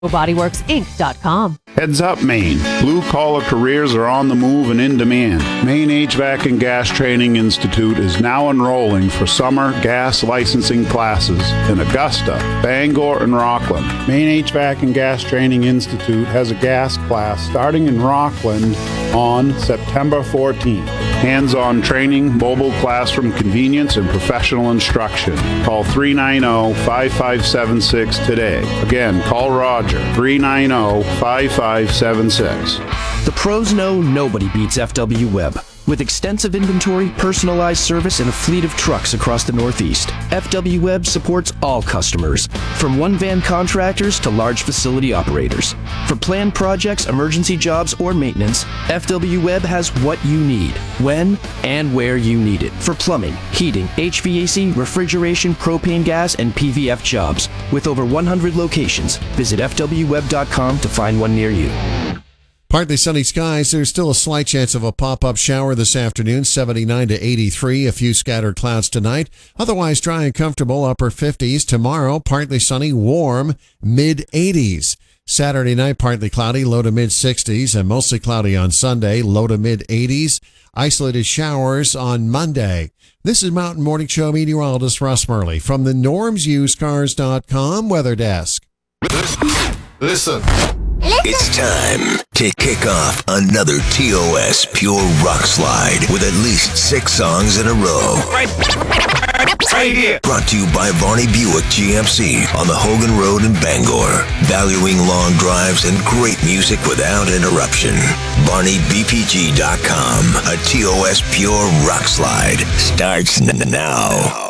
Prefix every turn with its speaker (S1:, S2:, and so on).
S1: BodyWorksInc.com.
S2: Heads up, Maine. Blue-collar careers are on the move and in demand. Maine HVAC and Gas Training Institute is now enrolling for summer gas licensing classes in Augusta, Bangor, and Rockland. Maine HVAC and Gas Training Institute has a gas class starting in Rockland on September 14th. Hands-on training, mobile classroom convenience, and professional instruction. Call 390-5576 today. Again, call Roger, 390-5576.
S3: The pros know nobody beats FW Web. With extensive inventory, personalized service, and a fleet of trucks across the Northeast, FW Web supports all customers, from one-van contractors to large facility operators. For planned projects, emergency jobs, or maintenance, FW Web has what you need, when and where you need it. For plumbing, heating, HVAC, refrigeration, propane gas, and PVF jobs. With over 100 locations, visit FWWeb.com to find one near you.
S4: Partly sunny skies. There's still a slight chance of a pop-up shower this afternoon, 79 to 83. A few scattered clouds tonight. Otherwise dry and comfortable, upper 50s. Tomorrow, partly sunny, warm, mid-80s. Saturday night, partly cloudy, low to mid-60s, and mostly cloudy on Sunday, low to mid-80s. Isolated showers on Monday. This is Mountain Morning Show meteorologist Russ Murley from the NormsUseCars.com weather desk.
S5: Listen. It's time to kick off another TOS Pure Rock Slide with at least 6 songs in a row. Right here. Brought to you by Varney Buick GMC on the Hogan Road in Bangor. Valuing long drives and great music without interruption. VarneyBPG.com. A TOS Pure Rock Slide starts now.